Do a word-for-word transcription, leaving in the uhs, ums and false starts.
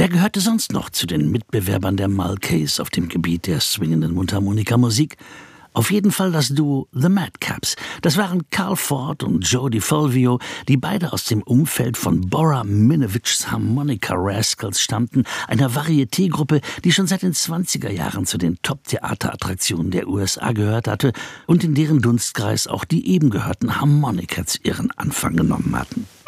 Wer gehörte sonst noch zu den Mitbewerbern der Mulcays auf dem Gebiet der swingenden Mundharmonikamusik? Auf jeden Fall das Duo The Madcaps. Das waren Carl Ford und Joe DiFulvio, die beide aus dem Umfeld von Bora Minovichs Harmonica Rascals stammten, einer Varieté-Gruppe, die schon seit den zwanziger Jahren zu den Top-Theaterattraktionen der U S A gehört hatte und in deren Dunstkreis auch die eben gehörten Harmonicats ihren Anfang genommen hatten.